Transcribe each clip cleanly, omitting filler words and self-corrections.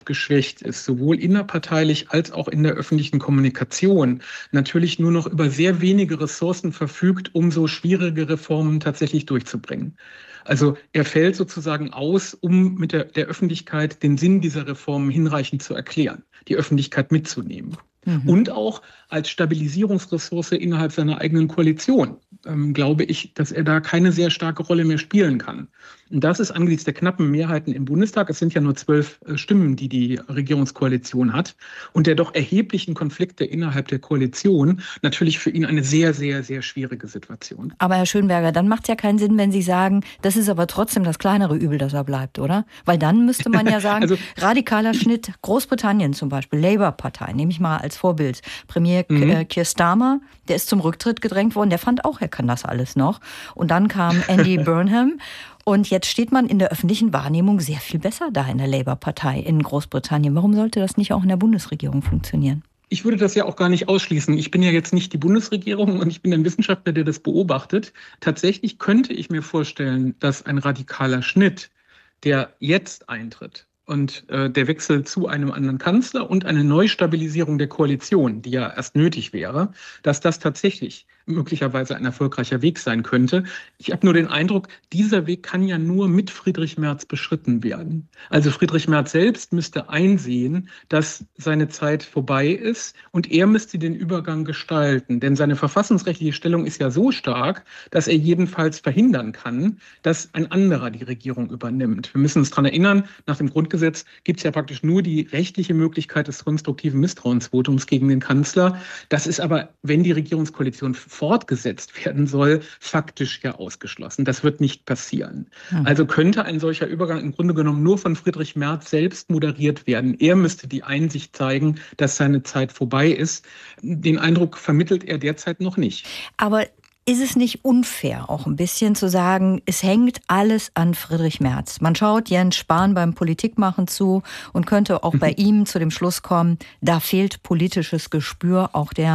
geschwächt ist, sowohl innerparteilich als auch in der öffentlichen Kommunikation, natürlich nur noch über sehr wenige Ressourcen verfügt, um so schwierige Reformen tatsächlich durchzubringen. Also er fällt sozusagen aus, um mit der Öffentlichkeit den Sinn dieser Reformen hinreichend zu erklären, die Öffentlichkeit mitzunehmen. Und auch als Stabilisierungsressource innerhalb seiner eigenen Koalition glaube ich, dass er da keine sehr starke Rolle mehr spielen kann. Und das ist angesichts der knappen Mehrheiten im Bundestag, es sind ja nur 12 Stimmen, die die Regierungskoalition hat, und der doch erheblichen Konflikte innerhalb der Koalition natürlich für ihn eine sehr, sehr, sehr schwierige Situation. Aber Herr Schönberger, dann macht es ja keinen Sinn, wenn Sie sagen, das ist aber trotzdem das kleinere Übel, dass er bleibt, oder? Weil dann müsste man ja sagen, also, radikaler Schnitt, Großbritannien zum Beispiel, Labour-Partei, nehme ich mal als Vorbild. Premier Keir Starmer, der ist zum Rücktritt gedrängt worden, der fand auch, er kann das alles noch. Und dann kam Andy Burnham. Und jetzt steht man in der öffentlichen Wahrnehmung sehr viel besser da in der Labour-Partei in Großbritannien. Warum sollte das nicht auch in der Bundesregierung funktionieren? Ich würde das ja auch gar nicht ausschließen. Ich bin ja jetzt nicht die Bundesregierung und ich bin ein Wissenschaftler, der das beobachtet. Tatsächlich könnte ich mir vorstellen, dass ein radikaler Schnitt, der jetzt eintritt, und der Wechsel zu einem anderen Kanzler und eine Neustabilisierung der Koalition, die ja erst nötig wäre, dass das tatsächlich möglicherweise ein erfolgreicher Weg sein könnte. Ich habe nur den Eindruck, dieser Weg kann ja nur mit Friedrich Merz beschritten werden. Also Friedrich Merz selbst müsste einsehen, dass seine Zeit vorbei ist und er müsste den Übergang gestalten. Denn seine verfassungsrechtliche Stellung ist ja so stark, dass er jedenfalls verhindern kann, dass ein anderer die Regierung übernimmt. Wir müssen uns daran erinnern, nach dem Grundgesetz gibt es ja praktisch nur die rechtliche Möglichkeit des konstruktiven Misstrauensvotums gegen den Kanzler. Das ist aber, wenn die Regierungskoalition fortgesetzt werden soll, faktisch ja ausgeschlossen. Das wird nicht passieren. Also könnte ein solcher Übergang im Grunde genommen nur von Friedrich Merz selbst moderiert werden. Er müsste die Einsicht zeigen, dass seine Zeit vorbei ist. Den Eindruck vermittelt er derzeit noch nicht. Aber ist es nicht unfair, auch ein bisschen zu sagen, es hängt alles an Friedrich Merz? Man schaut Jens Spahn beim Politikmachen zu und könnte auch bei ihm zu dem Schluss kommen, da fehlt politisches Gespür, auch der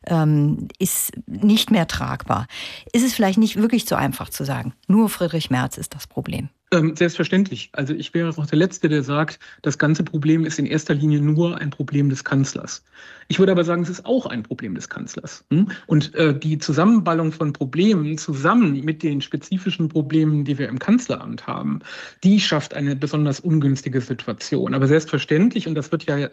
ist nicht mehr tragbar. Ist es vielleicht nicht wirklich so einfach zu sagen, nur Friedrich Merz ist das Problem? Selbstverständlich. Also ich wäre auch der Letzte, der sagt, das ganze Problem ist in erster Linie nur ein Problem des Kanzlers. Ich würde aber sagen, es ist auch ein Problem des Kanzlers. Und die Zusammenballung von Problemen zusammen mit den spezifischen Problemen, die wir im Kanzleramt haben, die schafft eine besonders ungünstige Situation. Aber selbstverständlich, und das wird ja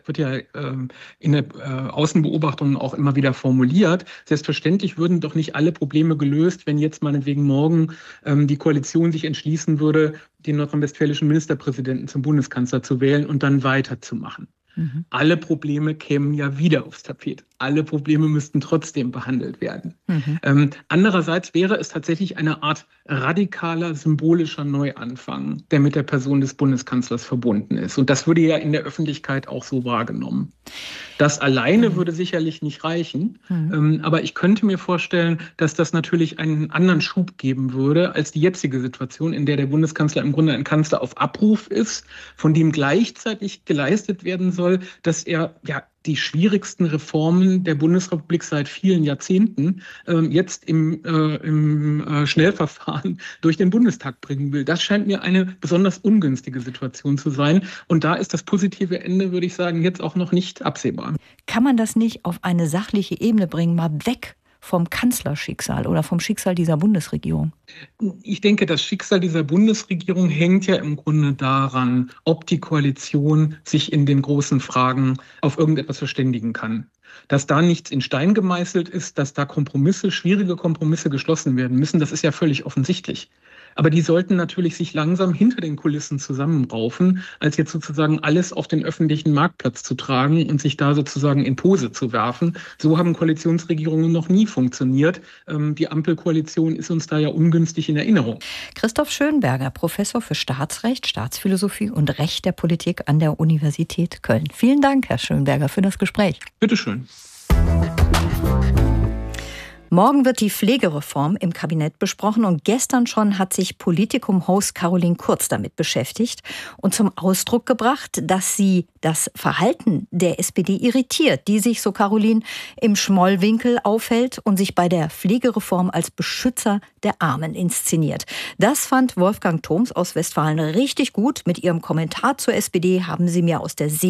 in der Außenbeobachtung auch immer wieder formuliert, selbstverständlich würden doch nicht alle Probleme gelöst, wenn jetzt meinetwegen morgen die Koalition sich entschließen würde, den nordrhein-westfälischen Ministerpräsidenten zum Bundeskanzler zu wählen und dann weiterzumachen. Alle Probleme kämen ja wieder aufs Tapet. Alle Probleme müssten trotzdem behandelt werden. Andererseits wäre es tatsächlich eine Art radikaler, symbolischer Neuanfang, der mit der Person des Bundeskanzlers verbunden ist. Und das würde ja in der Öffentlichkeit auch so wahrgenommen. Das alleine würde sicherlich nicht reichen. Aber ich könnte mir vorstellen, dass das natürlich einen anderen Schub geben würde als die jetzige Situation, in der der Bundeskanzler im Grunde ein Kanzler auf Abruf ist, von dem gleichzeitig geleistet werden soll, dass er die schwierigsten Reformen der Bundesrepublik seit vielen Jahrzehnten jetzt im Schnellverfahren durch den Bundestag bringen will. Das scheint mir eine besonders ungünstige Situation zu sein. Und da ist das positive Ende, würde ich sagen, jetzt auch noch nicht absehbar. Kann man das nicht auf eine sachliche Ebene bringen, mal weg vom Kanzlerschicksal oder vom Schicksal dieser Bundesregierung? Ich denke, das Schicksal dieser Bundesregierung hängt ja im Grunde daran, ob die Koalition sich in den großen Fragen auf irgendetwas verständigen kann. Dass da nichts in Stein gemeißelt ist, dass da schwierige Kompromisse geschlossen werden müssen, das ist ja völlig offensichtlich. Aber die sollten natürlich sich langsam hinter den Kulissen zusammenraufen, als jetzt sozusagen alles auf den öffentlichen Marktplatz zu tragen und sich da sozusagen in Pose zu werfen. So haben Koalitionsregierungen noch nie funktioniert. Die Ampelkoalition ist uns da ja ungünstig in Erinnerung. Christoph Schönberger, Professor für Staatsrecht, Staatsphilosophie und Recht der Politik an der Universität Köln. Vielen Dank, Herr Schönberger, für das Gespräch. Bitte schön. Morgen wird die Pflegereform im Kabinett besprochen und gestern schon hat sich Politikum-Host Caroline Kurz damit beschäftigt und zum Ausdruck gebracht, dass sie das Verhalten der SPD irritiert, die sich, so Caroline, im Schmollwinkel aufhält und sich bei der Pflegereform als Beschützer der Armen inszeniert. Das fand Wolfgang Thoms aus Westfalen richtig gut. Mit ihrem Kommentar zur SPD haben sie mir aus der